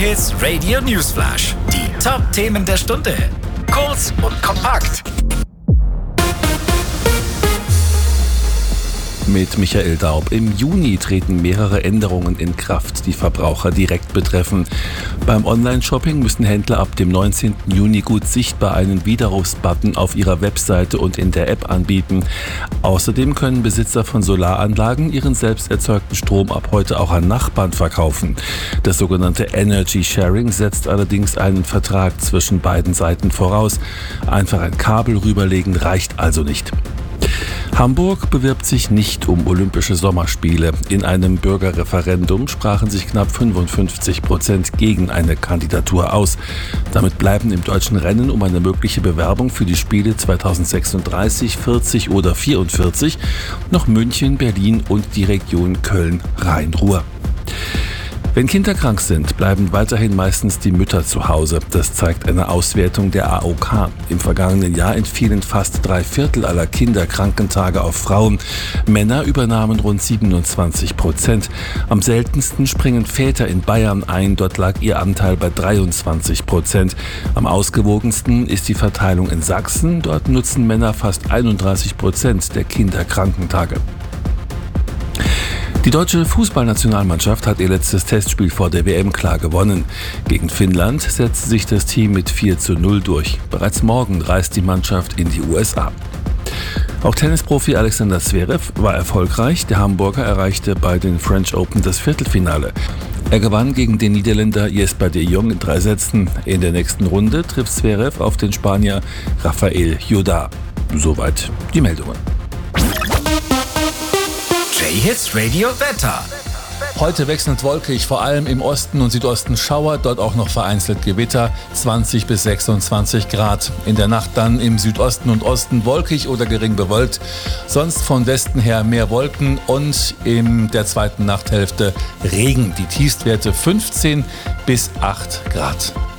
Hit Radio Newsflash. Die Top-Themen der Stunde. Kurz und kompakt. Mit Michael Daub. Im Juni treten mehrere Änderungen in Kraft, die Verbraucher direkt betreffen. Beim Online-Shopping müssen Händler ab dem 19. Juni gut sichtbar einen Widerrufsbutton auf ihrer Webseite und in der App anbieten. Außerdem können Besitzer von Solaranlagen ihren selbst erzeugten Strom ab heute auch an Nachbarn verkaufen. Das sogenannte Energy Sharing setzt allerdings einen Vertrag zwischen beiden Seiten voraus. Einfach ein Kabel rüberlegen reicht also nicht. Hamburg bewirbt sich nicht um Olympische Sommerspiele. In einem Bürgerreferendum sprachen sich knapp 55% gegen eine Kandidatur aus. Damit bleiben im deutschen Rennen um eine mögliche Bewerbung für die Spiele 2036, 40 oder 44 noch München, Berlin und die Region Köln-Rhein-Ruhr. Wenn Kinder krank sind, bleiben weiterhin meistens die Mütter zu Hause. Das zeigt eine Auswertung der AOK. Im vergangenen Jahr entfielen fast 3/4 aller Kinderkrankentage auf Frauen. Männer übernahmen rund 27%. Am seltensten springen Väter in Bayern ein. Dort lag ihr Anteil bei 23%. Am ausgewogensten ist die Verteilung in Sachsen. Dort nutzen Männer fast 31% der Kinderkrankentage. Die deutsche Fußballnationalmannschaft hat ihr letztes Testspiel vor der WM klar gewonnen. Gegen Finnland setzte sich das Team mit 4:0 durch. Bereits morgen reist die Mannschaft in die USA. Auch Tennisprofi Alexander Zverev war erfolgreich. Der Hamburger erreichte bei den French Open das Viertelfinale. Er gewann gegen den Niederländer Jesper de Jong in 3 Sätzen. In der nächsten Runde trifft Zverev auf den Spanier Rafael Jodá. Soweit die Meldungen. J-Hits Radio Wetter. Heute wechselnd wolkig, vor allem im Osten und Südosten Schauer, dort auch noch vereinzelt Gewitter, 20 bis 26 Grad. In der Nacht dann im Südosten und Osten wolkig oder gering bewölkt, sonst von Westen her mehr Wolken und in der zweiten Nachthälfte Regen. Die Tiefstwerte 15 bis 8 Grad.